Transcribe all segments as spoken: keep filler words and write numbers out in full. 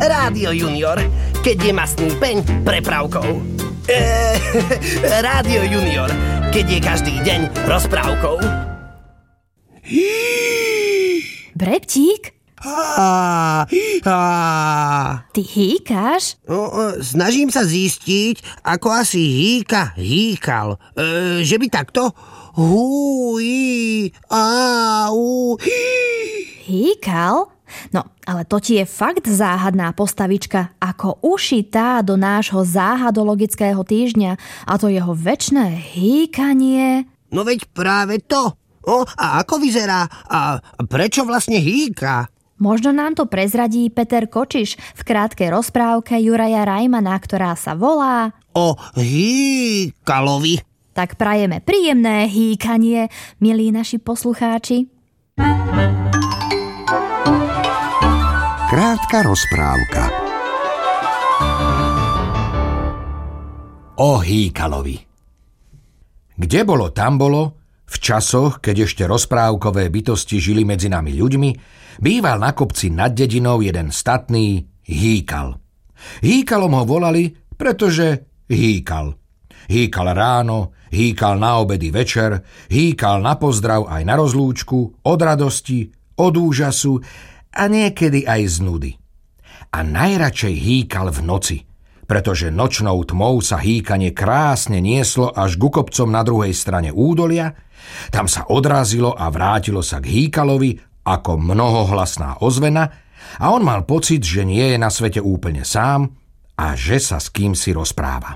Rádio Junior, keď je mastný peň prepravkou. Eee, Rádio Junior, keď je každý deň rozprávkou. Breptík? Á, á. Ty hýkáš? No, snažím sa zistiť, ako asi hýka hýkal. E, že by takto? Hú, í, á, ú, hí. Hýkal? No, ale to ti je fakt záhadná postavička, ako ušitá do nášho záhadologického týždňa, a to jeho večné hýkanie. No veď práve to. O, a ako vyzerá? A prečo vlastne hýka? Možno nám to prezradí Peter Kočiš v krátkej rozprávke Juraja Rajmana, ktorá sa volá O hýkalovi. Tak prajeme príjemné hýkanie, milí naši poslucháči. Krátka rozprávka o hýkalovi. Kde bolo, tam bolo. V časoch, keď ešte rozprávkové bytosti žili medzi nami ľuďmi, býval na kopci nad dedinou jeden statný hýkal. Hýkalom ho volali, pretože hýkal. Hýkal ráno, hýkal na obedy večer, hýkal na pozdrav aj na rozlúčku, od radosti, od úžasu a niekedy aj z nudy. A najradšej hýkal v noci, pretože nočnou tmou sa hýkanie krásne nieslo až ku kopcom na druhej strane údolia. Tam sa odrazilo a vrátilo sa k hýkalovi ako mnohohlasná ozvena a on mal pocit, že nie je na svete úplne sám a že sa s kým si rozpráva.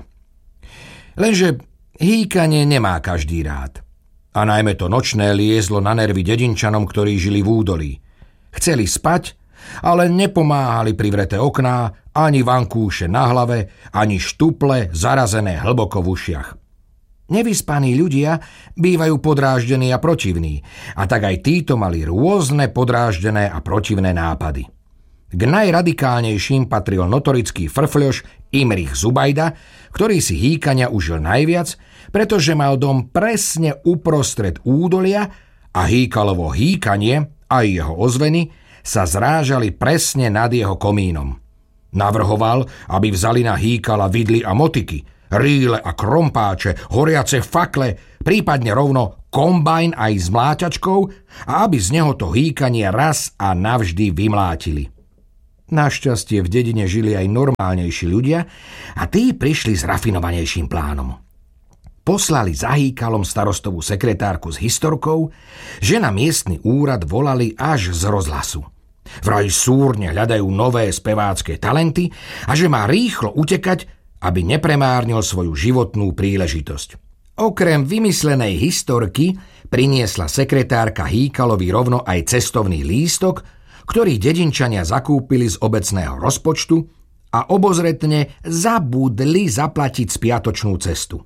Lenže hýkanie nemá každý rád. A najmä to nočné liezlo na nervy dedinčanom, ktorí žili v údolí. Chceli spať, ale nepomáhali privreté okná, ani vankúše na hlave, ani štuple zarazené hlboko v ušiach. Nevyspaní ľudia bývajú podráždení a protivní, a tak aj títo mali rôzne podráždené a protivné nápady. K najradikálnejším patril notorický frfľoš Imrich Zubajda, ktorý si hýkania užil najviac, pretože mal dom presne uprostred údolia a hýkalovo hýkanie a jeho ozveny sa zrážali presne nad jeho komínom. Navrhoval, aby vzali na hýkala vidly a motiky, rýle a krompáče, horiace fakle, prípadne rovno kombajn aj s mláťačkou, a aby z neho to hýkanie raz a navždy vymlátili. Našťastie v dedine žili aj normálnejší ľudia a tí prišli s rafinovanejším plánom. Poslali za hýkalom starostovú sekretárku s historkou, že na miestny úrad volali až z rozhlasu. Vraj súrne hľadajú nové spevácké talenty a že má rýchlo utekať, aby nepremárnil svoju životnú príležitosť. Okrem vymyslenej historky priniesla sekretárka hýkalovi rovno aj cestovný lístok, ktorý dedinčania zakúpili z obecného rozpočtu a obozretne zabudli zaplatiť spiatočnú cestu.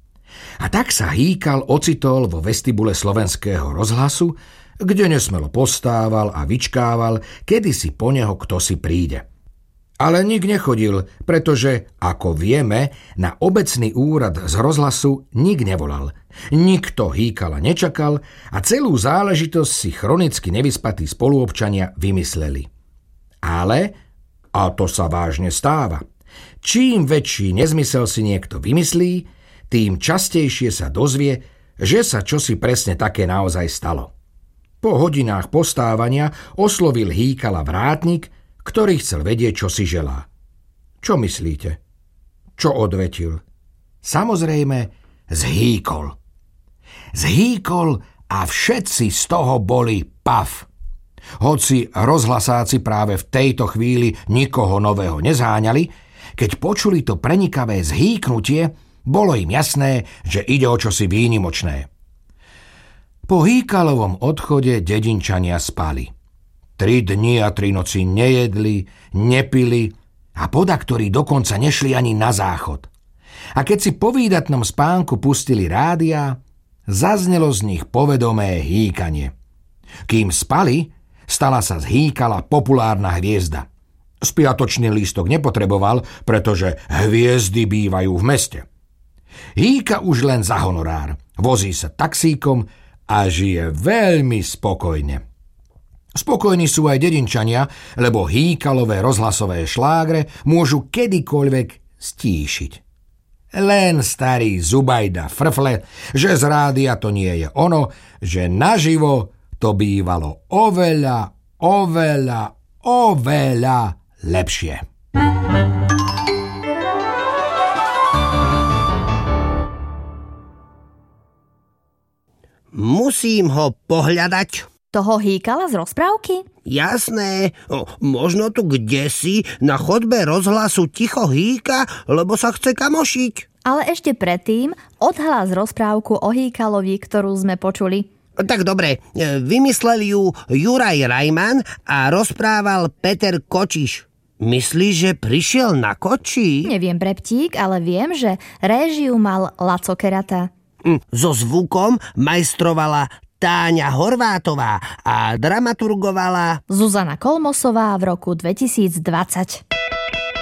A tak sa hýkal ocitol vo vestibule slovenského rozhlasu, kde nesmelo postával a vyčkával, kedy si po neho kto si príde. Ale nik nechodil, pretože, ako vieme, na obecný úrad z rozhlasu nik nevolal. Nikto hýkala nečakal a celú záležitosť si chronicky nevyspatí spoluobčania vymysleli. Ale, a to sa vážne stáva, čím väčší nezmysel si niekto vymyslí, tým častejšie sa dozvie, že sa čosi presne také naozaj stalo. Po hodinách postávania oslovil hýkala vrátnik, ktorý chcel vedieť, čo si želá. Čo myslíte? Čo odvetil? Samozrejme, zhýkol. Zhýkol a všetci z toho boli paf. Hoci rozhlasáci práve v tejto chvíli nikoho nového nezháňali, keď počuli to prenikavé zhýknutie, bolo im jasné, že ide o čosi výnimočné. Po hýkalovom odchode dedinčania spali. Tri dni a tri noci nejedli, nepili a podaktori dokonca nešli ani na záchod. A keď si po výdatnom spánku pustili rádia, zaznelo z nich povedomé hýkanie. Kým spali, stala sa z hýkala populárna hviezda. Spiatočný lístok nepotreboval, pretože hviezdy bývajú v meste. Hýka už len za honorár, vozí sa taxíkom a žije veľmi spokojne. Spokojní sú aj dedinčania, lebo Hýkalové rozhlasové šlágre môžu kedykoľvek stíšiť. Len starý Zubajda frfle, že z rádia to nie je ono, že naživo to bývalo oveľa, oveľa, oveľa lepšie. Musím ho pohľadať. Toho Hýkala z rozprávky? Jasné, o, možno tu kdesi na chodbe rozhlasu ticho hýka, lebo sa chce kamošiť. Ale ešte predtým odhlas rozprávku o Hýkalovi, ktorú sme počuli. Tak dobre, vymyslel ju Juraj Rajman a rozprával Peter Kočiš. Myslíš, že prišiel na koči? Neviem, Breptík, ale viem, že réžiu mal Laco Kerata. So zvukom majstrovala Táňa Horvátová a dramaturgovala Zuzana Kolmosová v roku dvetisícdvadsať.